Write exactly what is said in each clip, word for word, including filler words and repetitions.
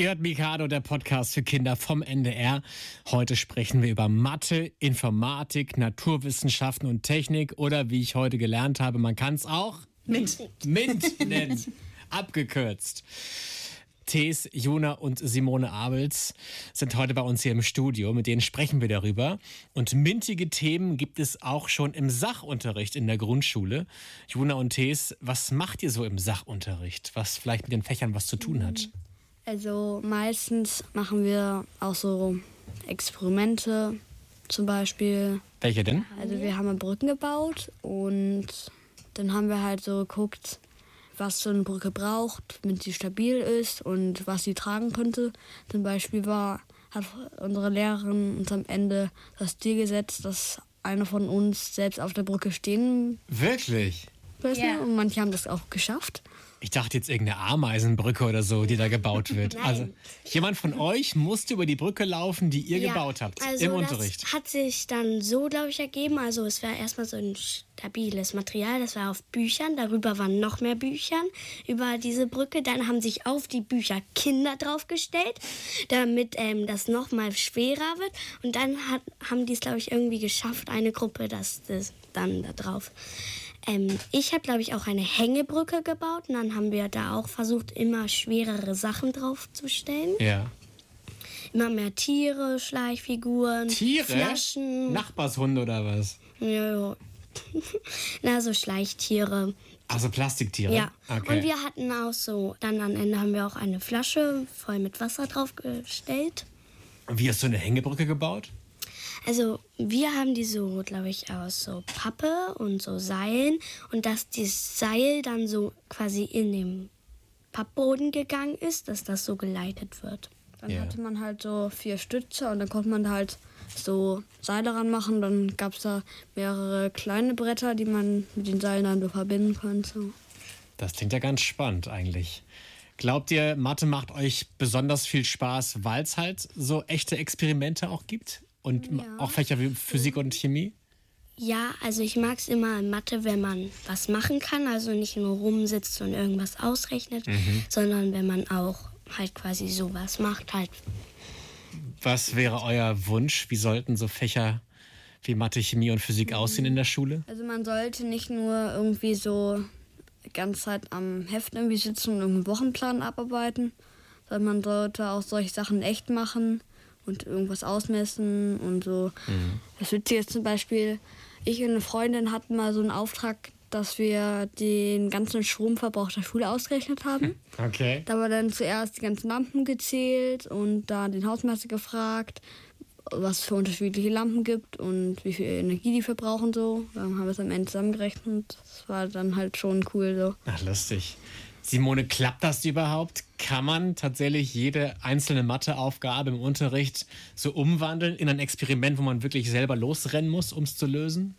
Ihr hört Mikado, der Podcast für Kinder vom N D R. Heute sprechen wir über Mathe, Informatik, Naturwissenschaften und Technik oder wie ich heute gelernt habe, man kann es auch MINT, MINT nennen, abgekürzt. Thees, Juna und Simone Abels sind heute bei uns hier im Studio. Mit denen sprechen wir darüber. Und mintige Themen gibt es auch schon im Sachunterricht in der Grundschule. Juna und Thees, was macht ihr so im Sachunterricht, was vielleicht mit den Fächern was zu tun hat? Also meistens machen wir auch so Experimente zum Beispiel. Welche denn? Also wir haben Brücken gebaut und dann haben wir halt so geguckt, was so eine Brücke braucht, damit sie stabil ist und was sie tragen könnte. Zum Beispiel war, hat unsere Lehrerin uns am Ende das Ziel gesetzt, dass einer von uns selbst auf der Brücke stehen Wirklich? müssen. Ja. Und manche haben das auch geschafft. Ich dachte jetzt irgendeine Ameisenbrücke oder so, die da gebaut wird. Nein. Also jemand von euch musste über die Brücke laufen, die ihr Ja, gebaut habt also im Unterricht. Das hat sich dann so, glaube ich, ergeben. Also es war erstmal so ein stabiles Material, das war auf Büchern. Darüber waren noch mehr Büchern über diese Brücke. Dann haben sich auf die Bücher Kinder draufgestellt, damit ähm, das noch mal schwerer wird. Und dann hat, haben die es, glaube ich, irgendwie geschafft, eine Gruppe, das, das dann da drauf. Ähm, ich habe, glaube ich, auch eine Hängebrücke gebaut. Und dann haben wir da auch versucht, immer schwerere Sachen draufzustellen. Ja. Immer mehr Tiere, Schleichfiguren, Tiere? Flaschen. Nachbarshunde oder was? Ja, ja. Na, so Schleichtiere. Also Plastiktiere? Ja. Okay. Und wir hatten auch so, dann am Ende haben wir auch eine Flasche voll mit Wasser draufgestellt. Und wie hast du eine Hängebrücke gebaut? Also wir haben die so, glaube ich, aus so Pappe und so Seilen. Und dass das Seil dann so quasi in den Pappboden gegangen ist, dass das so geleitet wird. Dann Ja. hatte man halt so vier Stütze und dann konnte man da halt so Seile ranmachen. Dann gab es da mehrere kleine Bretter, die man mit den Seilen dann so verbinden konnte. Das klingt ja ganz spannend eigentlich. Glaubt ihr, Mathe macht euch besonders viel Spaß, weil es halt so echte Experimente auch gibt? Und Ja. auch Fächer wie Physik und Chemie? Ja, also ich mag es immer in Mathe, wenn man was machen kann. Also nicht nur rumsitzt und irgendwas ausrechnet, Mhm. sondern wenn man auch halt quasi sowas macht. Halt. Was wäre euer Wunsch? Wie sollten so Fächer wie Mathe, Chemie und Physik aussehen in der Schule? Also man sollte nicht nur irgendwie so die ganze Zeit am Heft irgendwie sitzen und irgendeinen Wochenplan abarbeiten, sondern man sollte auch solche Sachen echt machen und irgendwas ausmessen und so. Mhm. Das Witzige ist zum Beispiel, ich und eine Freundin hatten mal so einen Auftrag, dass wir den ganzen Stromverbrauch der Schule ausgerechnet haben. Okay. Da haben wir dann zuerst die ganzen Lampen gezählt und dann den Hausmeister gefragt, was es für unterschiedliche Lampen gibt und wie viel Energie die verbrauchen so. Dann haben wir es am Ende zusammengerechnet. Das war dann halt schon cool so. Ach, lustig. Simone, klappt das überhaupt? Kann man tatsächlich jede einzelne Matheaufgabe im Unterricht so umwandeln in ein Experiment, wo man wirklich selber losrennen muss, um es zu lösen?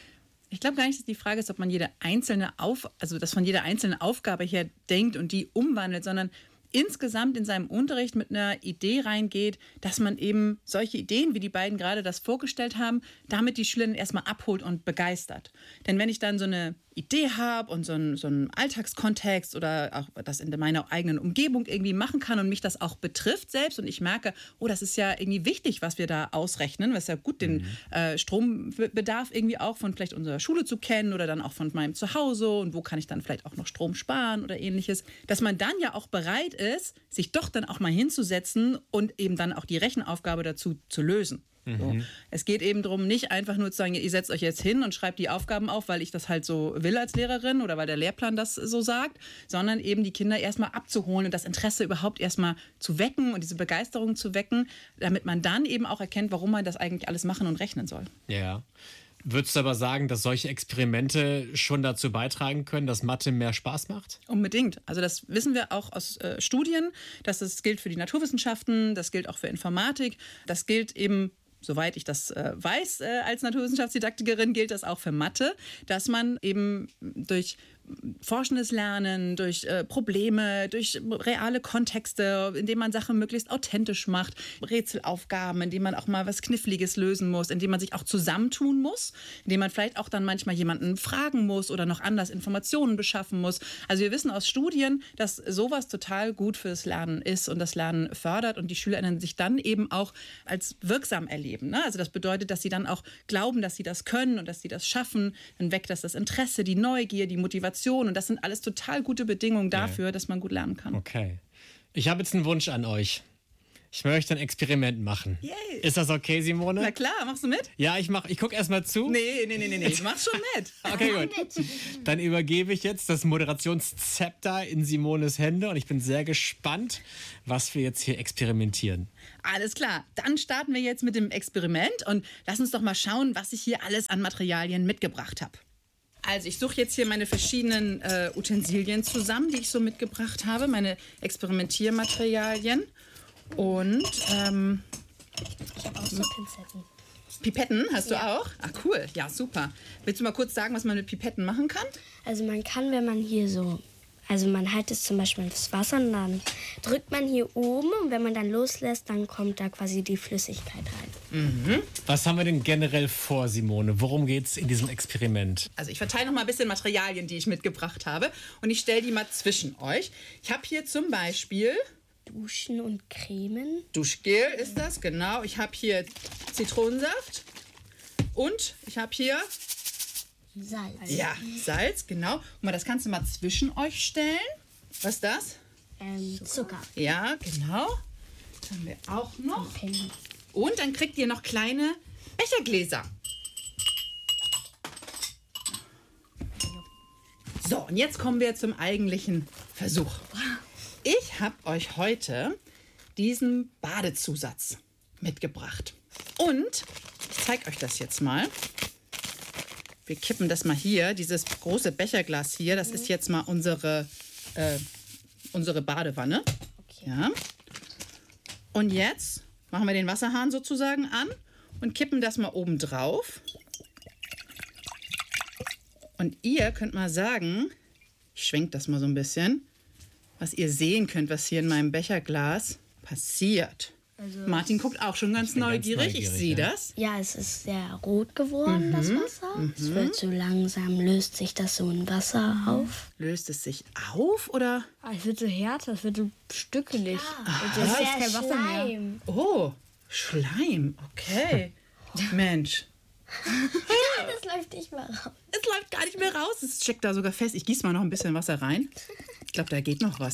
Ich glaube gar nicht, dass die Frage ist, ob man jede einzelne Auf, also das von jeder einzelnen Aufgabe her denkt und die umwandelt, sondern insgesamt in seinem Unterricht mit einer Idee reingeht, dass man eben solche Ideen, wie die beiden gerade das vorgestellt haben, damit die Schülerinnen erstmal abholt und begeistert. Denn wenn ich dann so eine Idee habe und so einen, so einen Alltagskontext oder auch das in meiner eigenen Umgebung irgendwie machen kann und mich das auch betrifft selbst und ich merke, oh, das ist ja irgendwie wichtig, was wir da ausrechnen, was ja gut, den mhm. äh, Strombedarf irgendwie auch von vielleicht unserer Schule zu kennen oder dann auch von meinem Zuhause und wo kann ich dann vielleicht auch noch Strom sparen oder ähnliches, dass man dann ja auch bereit ist, sich doch dann auch mal hinzusetzen und eben dann auch die Rechenaufgabe dazu zu lösen. So. Es geht eben darum, nicht einfach nur zu sagen, ihr setzt euch jetzt hin und schreibt die Aufgaben auf, weil ich das halt so will als Lehrerin oder weil der Lehrplan das so sagt, sondern eben die Kinder erstmal abzuholen und das Interesse überhaupt erstmal zu wecken und diese Begeisterung zu wecken, damit man dann eben auch erkennt, warum man das eigentlich alles machen und rechnen soll. Ja. Würdest du aber sagen, dass solche Experimente schon dazu beitragen können, dass Mathe mehr Spaß macht? Unbedingt. Also das wissen wir auch aus äh, Studien, dass das gilt für die Naturwissenschaften, das gilt auch für Informatik, das gilt eben, soweit ich das äh, weiß, äh, als Naturwissenschaftsdidaktikerin gilt das auch für Mathe, dass man eben durch forschendes Lernen, durch äh, Probleme, durch reale Kontexte, indem man Sachen möglichst authentisch macht, Rätselaufgaben, indem man auch mal was Kniffliges lösen muss, indem man sich auch zusammentun muss, indem man vielleicht auch dann manchmal jemanden fragen muss oder noch anders Informationen beschaffen muss. Also wir wissen aus Studien, dass sowas total gut fürs Lernen ist und das Lernen fördert und die SchülerInnen sich dann eben auch als wirksam erleben. Ne? Also das bedeutet, dass sie dann auch glauben, dass sie das können und dass sie das schaffen. Dann weckt das das Interesse, die Neugier, die Motivation. Und das sind alles total gute Bedingungen dafür, ja. dass man gut lernen kann. Okay. Ich habe jetzt einen Wunsch an euch. Ich möchte ein Experiment machen. Yay. Ist das okay, Simone? Na klar, machst du mit? Ja, ich, mach, ich gucke erst mal zu. Nee, nee, nee, nee, nee. Mach schon mit. Okay, gut. Dann übergebe ich jetzt das Moderationszepter in Simones Hände und ich bin sehr gespannt, was wir jetzt hier experimentieren. Alles klar, dann starten wir jetzt mit dem Experiment und lass uns doch mal schauen, was ich hier alles an Materialien mitgebracht habe. Also ich suche jetzt hier meine verschiedenen äh, Utensilien zusammen, die ich so mitgebracht habe, meine Experimentiermaterialien und ähm, Ich habe auch so Pinzetten. Pipetten hast Ja. du auch? Ah cool, ja super. Willst du mal kurz sagen, was man mit Pipetten machen kann? Also man kann, wenn man hier so, also man haltet zum Beispiel das Wasser und dann drückt man hier oben und wenn man dann loslässt, dann kommt da quasi die Flüssigkeit rein. Was haben wir denn generell vor, Simone? Worum geht es in diesem Experiment? Also ich verteile noch mal ein bisschen Materialien, die ich mitgebracht habe und ich stelle die mal zwischen euch. Ich habe hier zum Beispiel Duschen und Cremen. Duschgel ist das, genau. Ich habe hier Zitronensaft und ich habe hier Salz. ja, Salz, genau. Guck mal, das kannst du mal zwischen euch stellen. Was ist das? Ähm, Zucker. Ja, genau. Das haben wir auch noch. Pin. Und dann kriegt ihr noch kleine Bechergläser. So, und jetzt kommen wir zum eigentlichen Versuch. Ich habe euch heute diesen Badezusatz mitgebracht. Und ich zeige euch das jetzt mal. Wir kippen das mal hier, dieses große Becherglas hier. Das ist jetzt mal unsere, äh, unsere Badewanne. Okay. Ja. Und jetzt machen wir den Wasserhahn sozusagen an und kippen das mal oben drauf. Und ihr könnt mal sagen, ich schwenke das mal so ein bisschen, was ihr sehen könnt, was hier in meinem Becherglas passiert. Martin guckt auch schon ganz bin ganz neugierig. Ich neugierig, sehe ja. das. Ja, es ist sehr rot geworden, das Wasser. Es wird so langsam, löst sich das so in Wasser auf. Löst es sich auf oder? Ah, es wird so härter, es wird so stückelig. Also Das es ist ist kein Wasser mehr. Schleim. Oh, Schleim. Okay. Mensch. Das läuft nicht mehr raus. Es läuft gar nicht mehr raus. Es steckt da sogar fest. Ich gieße mal noch ein bisschen Wasser rein. Ich glaube, da geht noch was.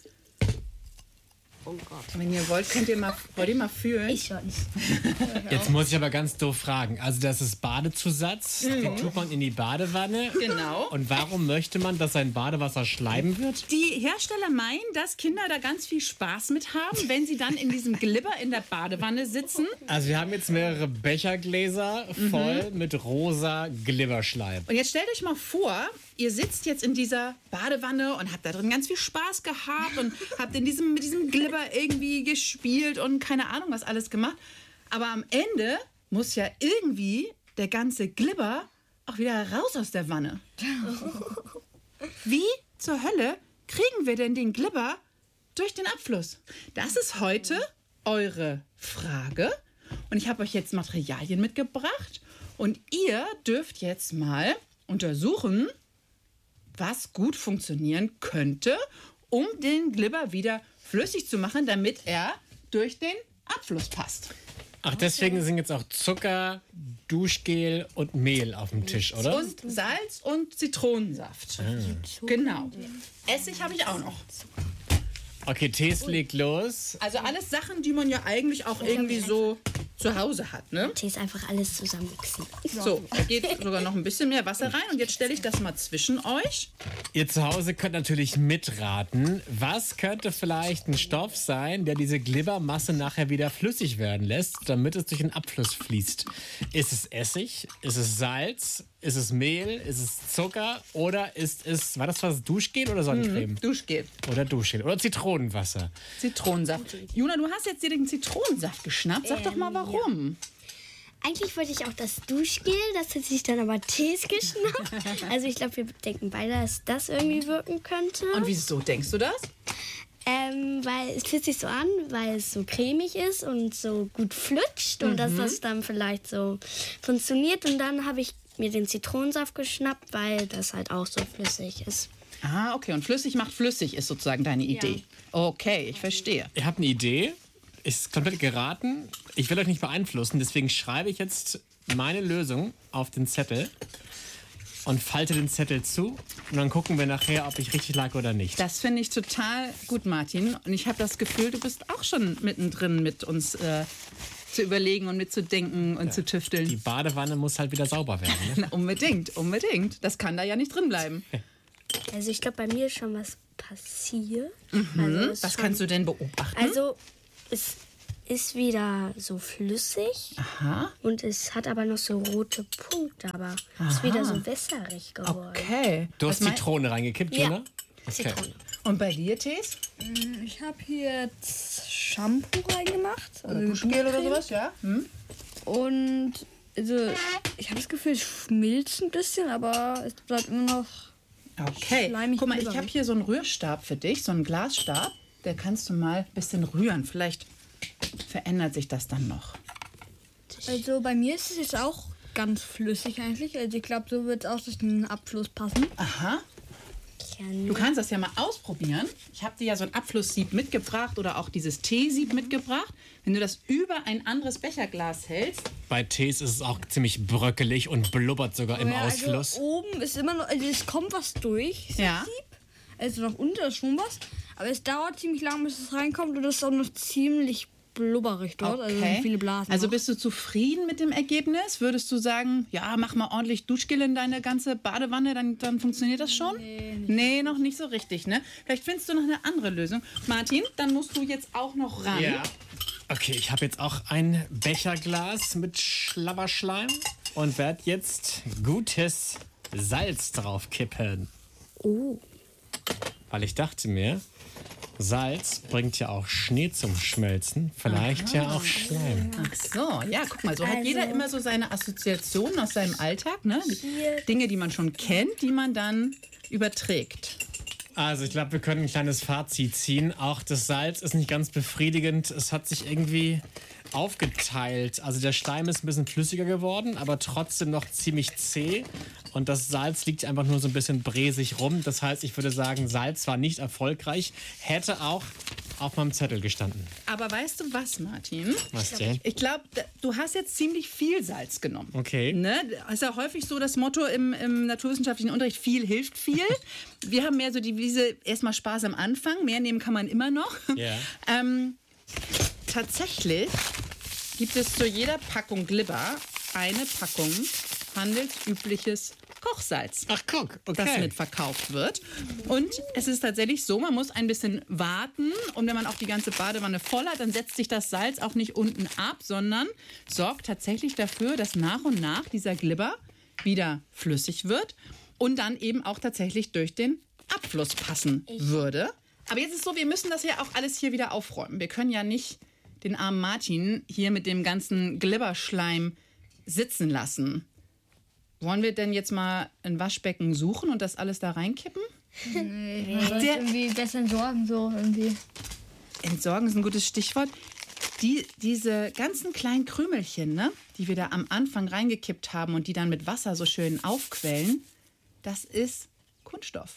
Oh Gott. Wenn ihr wollt, könnt ihr mal, wollt ihr mal fühlen. Ich schon. Jetzt muss ich aber ganz doof fragen. Also das ist Badezusatz, den tut man in die Badewanne. Genau. Und warum möchte man, dass sein Badewasser schleimen wird? Die Hersteller meinen, dass Kinder da ganz viel Spaß mit haben, wenn sie dann in diesem Glibber in der Badewanne sitzen. Also wir haben jetzt mehrere Bechergläser voll mit rosa Glibberschleim. Und jetzt stellt euch mal vor, ihr sitzt jetzt in dieser Badewanne und habt da drin ganz viel Spaß gehabt und habt in diesem, mit diesem Glibber irgendwie gespielt und keine Ahnung was alles gemacht. Aber am Ende muss ja irgendwie der ganze Glibber auch wieder raus aus der Wanne. Wie zur Hölle kriegen wir denn den Glibber durch den Abfluss? Das ist heute eure Frage. Und ich habe euch jetzt Materialien mitgebracht. Und ihr dürft jetzt mal untersuchen, was gut funktionieren könnte, um den Glibber wieder flüssig zu machen, damit er durch den Abfluss passt. Ach, deswegen sind jetzt auch Zucker, Duschgel und Mehl auf dem Tisch, oder? Und Salz und Zitronensaft. Genau. Essig habe ich auch noch. Okay, Tees legt los. Also alles Sachen, die man ja eigentlich auch irgendwie so zu Hause hat, ne? Tee ist einfach alles zusammenmixen. So, da geht sogar noch ein bisschen mehr Wasser rein. Und jetzt stelle ich das mal zwischen euch. Ihr zu Hause könnt natürlich mitraten. Was könnte vielleicht ein Stoff sein, der diese Glibbermasse nachher wieder flüssig werden lässt, damit es durch den Abfluss fließt? Ist es Essig? Ist es Salz? Ist es Mehl? Ist es Zucker? Oder ist es, war das was, Duschgel oder Sonnencreme? Duschgel. Oder Duschgel. Oder Zitronenwasser. Zitronensaft. Juna, du hast jetzt dir den Zitronensaft geschnappt. Sag doch mal, warum. eigentlich wollte ich auch das Duschgel, das hat sich dann aber Tees geschnappt. Also ich glaube, wir denken beide, dass das irgendwie wirken könnte. Und wieso denkst du das? Ähm, weil es fühlt sich so an, weil es so cremig ist und so gut flutscht und mhm. dass das dann vielleicht so funktioniert. Und dann habe ich mir den Zitronensaft geschnappt, weil das halt auch so flüssig ist. Ah, okay. Und flüssig macht flüssig ist sozusagen deine Idee. Ja. Okay, ich verstehe. Ihr habt eine Idee, ist komplett geraten. Ich will euch nicht beeinflussen, deswegen schreibe ich jetzt meine Lösung auf den Zettel und falte den Zettel zu und dann gucken wir nachher, ob ich richtig lag oder nicht. Das finde ich total gut, Martin. Und ich habe das Gefühl, du bist auch schon mittendrin mit uns äh, zu überlegen und mitzudenken und ja, zu tüfteln. Die Badewanne muss halt wieder sauber werden. Ne? Na, unbedingt, unbedingt. Das kann da ja nicht drin bleiben. Also ich glaube, bei mir ist schon was passiert. Mhm. Also was schon, kannst du denn beobachten? Also es ist wieder so flüssig. Aha. Und es hat aber noch so rote Punkte, aber es ist wieder so wässerig geworden. Okay. Du hast Zitrone reingekippt, ja. Jona? Okay. Zitrone. Und bei dir, Tees? Ich habe hier jetzt Shampoo reingemacht. Also Duschgel oder sowas, ja? Hm? Und also, ich habe das Gefühl, es schmilzt ein bisschen, aber es bleibt immer noch okay. schleimig. Guck mal, ich habe hier so einen Rührstab für dich, so einen Glasstab. Der kannst du mal ein bisschen rühren. Vielleicht verändert sich das dann noch. Also bei mir ist es jetzt auch ganz flüssig eigentlich. Also ich glaube, so wird es auch durch den Abfluss passen. Aha. Du kannst das ja mal ausprobieren. Ich habe dir ja so ein Abflusssieb mitgebracht oder auch dieses Teesieb mitgebracht. Wenn du das über ein anderes Becherglas hältst. Bei Tees ist es auch ziemlich bröckelig und blubbert sogar im ja, Ausfluss. Also oben ist immer noch, also es kommt was durch, das ja. Sieb. Also nach unten ist schon was. Aber es dauert ziemlich lang, bis es reinkommt und es ist auch noch ziemlich blubberig dort, okay. also viele Blasen. Also noch. bist du zufrieden mit dem Ergebnis? Würdest du sagen, ja, mach mal ordentlich Duschgel in deine ganze Badewanne, dann, dann funktioniert das schon? Nee, nee, noch nicht so richtig, ne? Vielleicht findest du noch eine andere Lösung. Martin, dann musst du jetzt auch noch ran. Ja. Okay, ich habe jetzt auch ein Becherglas mit Schlabberschleim und werde jetzt gutes Salz drauf kippen. Oh. Weil ich dachte mir, Salz bringt ja auch Schnee zum Schmelzen, vielleicht Aha. ja auch Schleim. Ach so, ja, guck mal, so also, hat jeder immer so seine Assoziationen aus seinem Alltag, ne? Dinge, die man schon kennt, die man dann überträgt. Also ich glaube, wir können ein kleines Fazit ziehen. Auch das Salz ist nicht ganz befriedigend. Es hat sich irgendwie aufgeteilt. Also der Schleim ist ein bisschen flüssiger geworden, aber trotzdem noch ziemlich zäh. Und das Salz liegt einfach nur so ein bisschen bresig rum. Das heißt, ich würde sagen, Salz war nicht erfolgreich. Hätte auch auf meinem Zettel gestanden. Aber weißt du was, Martin? Was denn? Ich glaube, du hast jetzt ziemlich viel Salz genommen. Okay. Ne? Das ist ja häufig so das Motto im, im naturwissenschaftlichen Unterricht, viel hilft viel. Wir haben mehr so die Wiese, erstmal Spaß am Anfang, mehr nehmen kann man immer noch. Ja. Ähm, tatsächlich gibt es zu jeder Packung Glibber eine Packung handelsübliches Kochsalz. Ach, guck, okay. Das mitverkauft wird. Und es ist tatsächlich so, man muss ein bisschen warten. Und wenn man auch die ganze Badewanne voll hat, dann setzt sich das Salz auch nicht unten ab, sondern sorgt tatsächlich dafür, dass nach und nach dieser Glibber wieder flüssig wird und dann eben auch tatsächlich durch den Abfluss passen würde. Aber jetzt ist es so, wir müssen das ja auch alles hier wieder aufräumen. Wir können ja nicht den armen Martin hier mit dem ganzen Glibberschleim sitzen lassen. Wollen wir denn jetzt mal ein Waschbecken suchen und das alles da reinkippen? Nee, man sollte irgendwie besser entsorgen, so irgendwie. Entsorgen ist ein gutes Stichwort. Die, diese ganzen kleinen Krümelchen, ne, die wir da am Anfang reingekippt haben und die dann mit Wasser so schön aufquellen, das ist Kunststoff.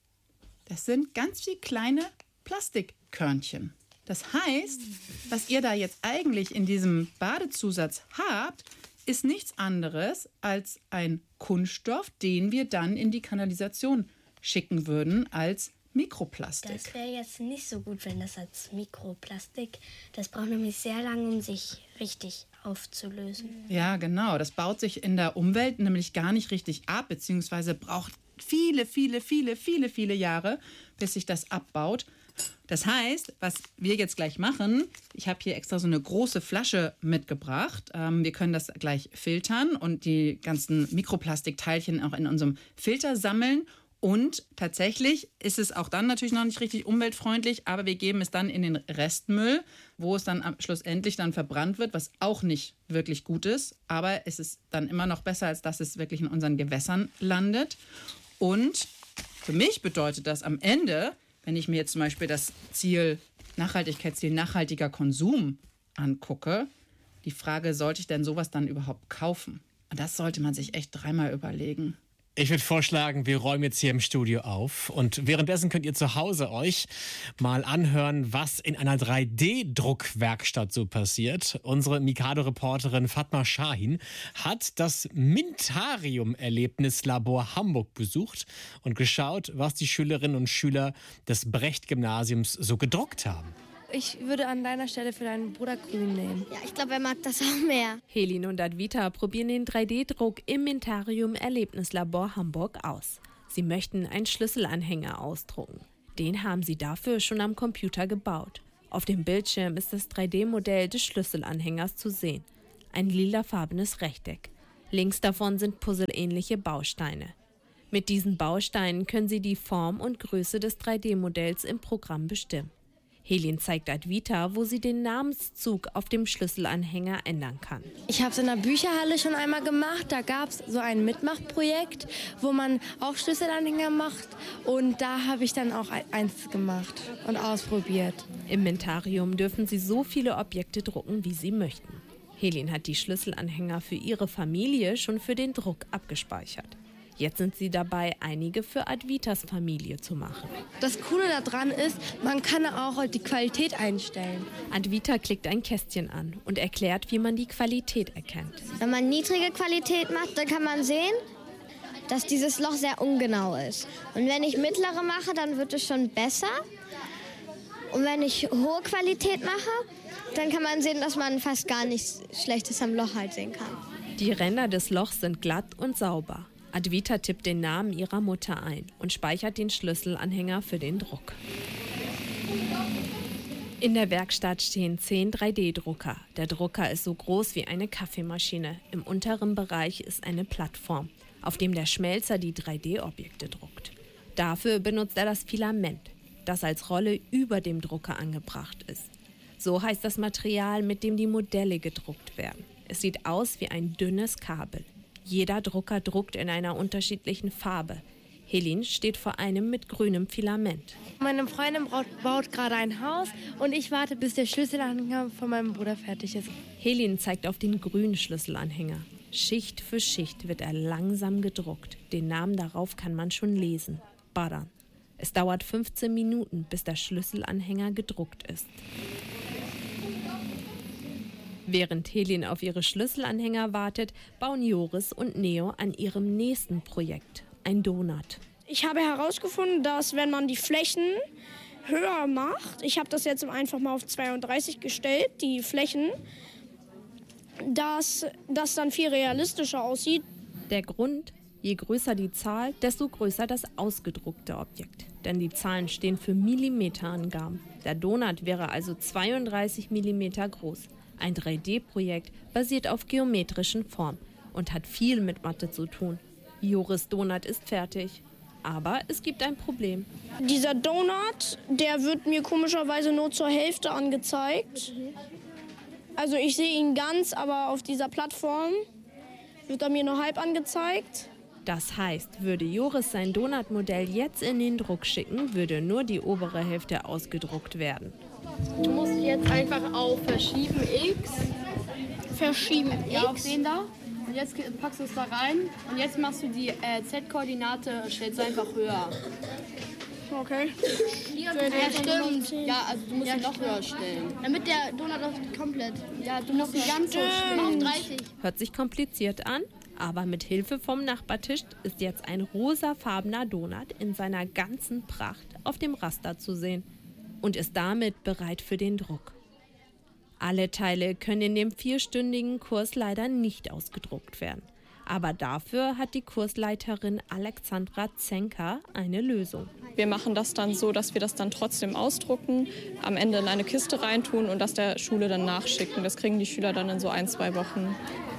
Das sind ganz viele kleine Plastikkörnchen. Das heißt, was ihr da jetzt eigentlich in diesem Badezusatz habt, ist nichts anderes als ein Kunststoff, den wir dann in die Kanalisation schicken würden als Mikroplastik. Das wäre jetzt nicht so gut, wenn das als Mikroplastik, das braucht nämlich sehr lange, um sich richtig aufzulösen. Ja, genau. Das baut sich in der Umwelt nämlich gar nicht richtig ab, beziehungsweise braucht viele, viele, viele, viele, viele Jahre, bis sich das abbaut. Das heißt, was wir jetzt gleich machen, ich habe hier extra so eine große Flasche mitgebracht. Ähm, wir können das gleich filtern und die ganzen Mikroplastikteilchen auch in unserem Filter sammeln Und tatsächlich ist es auch dann natürlich noch nicht richtig umweltfreundlich, aber wir geben es dann in den Restmüll, wo es dann schlussendlich dann verbrannt wird, was auch nicht wirklich gut ist. Aber es ist dann immer noch besser, als dass es wirklich in unseren Gewässern landet. Und für mich bedeutet das am Ende, wenn ich mir jetzt zum Beispiel das Ziel, Nachhaltigkeitsziel nachhaltiger Konsum angucke, die Frage, sollte ich denn sowas dann überhaupt kaufen? Und das sollte man sich echt dreimal überlegen. Ich würde vorschlagen, wir räumen jetzt hier im Studio auf und währenddessen könnt ihr zu Hause euch mal anhören, was in einer drei D Druckwerkstatt so passiert. Unsere Mikado-Reporterin Fatma Shahin hat das Mintarium-Erlebnislabor Hamburg besucht und geschaut, was die Schülerinnen und Schüler des Brecht-Gymnasiums so gedruckt haben. Ich würde an deiner Stelle für deinen Bruder grün nehmen. Ja, ich glaube, er mag das auch mehr. Helin und Advita probieren den drei D Druck im Mintarium-Erlebnislabor Hamburg aus. Sie möchten einen Schlüsselanhänger ausdrucken. Den haben sie dafür schon am Computer gebaut. Auf dem Bildschirm ist das drei D Modell des Schlüsselanhängers zu sehen. Ein lilafarbenes Rechteck. Links davon sind puzzelähnliche Bausteine. Mit diesen Bausteinen können sie die Form und Größe des drei D Modells im Programm bestimmen. Helin zeigt Advita, wo sie den Namenszug auf dem Schlüsselanhänger ändern kann. Ich habe es in der Bücherhalle schon einmal gemacht. Da gab es so ein Mitmachprojekt, wo man auch Schlüsselanhänger macht. Und da habe ich dann auch eins gemacht und ausprobiert. Im Mintarium dürfen sie so viele Objekte drucken, wie sie möchten. Helin hat die Schlüsselanhänger für ihre Familie schon für den Druck abgespeichert. Jetzt sind sie dabei, einige für Advitas Familie zu machen. Das Coole daran ist, man kann auch die Qualität einstellen. Advita klickt ein Kästchen an und erklärt, wie man die Qualität erkennt. Wenn man niedrige Qualität macht, dann kann man sehen, dass dieses Loch sehr ungenau ist. Und wenn ich mittlere mache, dann wird es schon besser. Und wenn ich hohe Qualität mache, dann kann man sehen, dass man fast gar nichts Schlechtes am Loch halt sehen kann. Die Ränder des Lochs sind glatt und sauber. Advita tippt den Namen ihrer Mutter ein und speichert den Schlüsselanhänger für den Druck. In der Werkstatt stehen zehn drei D Drucker. Der Drucker ist so groß wie eine Kaffeemaschine. Im unteren Bereich ist eine Plattform, auf dem der Schmelzer die drei D Objekte druckt. Dafür benutzt er das Filament, das als Rolle über dem Drucker angebracht ist. So heißt das Material, mit dem die Modelle gedruckt werden. Es sieht aus wie ein dünnes Kabel. Jeder Drucker druckt in einer unterschiedlichen Farbe. Helin steht vor einem mit grünem Filament. Meine Freundin baut, baut gerade ein Haus und ich warte, bis der Schlüsselanhänger von meinem Bruder fertig ist. Helin zeigt auf den grünen Schlüsselanhänger. Schicht für Schicht wird er langsam gedruckt. Den Namen darauf kann man schon lesen. Baran. Es dauert fünfzehn Minuten, bis der Schlüsselanhänger gedruckt ist. Während Helin auf ihre Schlüsselanhänger wartet, bauen Joris und Neo an ihrem nächsten Projekt, ein Donut. Ich habe herausgefunden, dass wenn man die Flächen höher macht, ich habe das jetzt einfach mal auf zweiunddreißig gestellt, die Flächen, dass das dann viel realistischer aussieht. Der Grund? Je größer die Zahl, desto größer das ausgedruckte Objekt. Denn die Zahlen stehen für Millimeterangaben. Der Donut wäre also zweiunddreißig Millimeter groß. Ein drei D Projekt basiert auf geometrischen Formen und hat viel mit Mathe zu tun. Joris Donut ist fertig. Aber es gibt ein Problem. Dieser Donut, der wird mir komischerweise nur zur Hälfte angezeigt. Also ich sehe ihn ganz, aber auf dieser Plattform wird er mir nur halb angezeigt. Das heißt, würde Joris sein Donut-Modell jetzt in den Druck schicken, würde nur die obere Hälfte ausgedruckt werden. Du musst jetzt einfach auf Verschieben X. Verschieben X? Ja, auf den da. Und jetzt packst du es da rein. Und jetzt machst du die äh, Z-Koordinate, stellst du einfach höher. Okay. Ja, stimmt. Ja, also du musst ja, ihn noch höher stellen. Damit der Donut auch komplett. Ja, du musst ihn ganz hoch stellen. Auf dreißig. Hört sich kompliziert an, aber mit Hilfe vom Nachbartisch ist jetzt ein rosafarbener Donut in seiner ganzen Pracht auf dem Raster zu sehen und ist damit bereit für den Druck. Alle Teile können in dem vierstündigen Kurs leider nicht ausgedruckt werden. Aber dafür hat die Kursleiterin Alexandra Zenker eine Lösung. Wir machen das dann so, dass wir das dann trotzdem ausdrucken, am Ende in eine Kiste reintun und das der Schule dann nachschicken. Das kriegen die Schüler dann in so ein, zwei Wochen.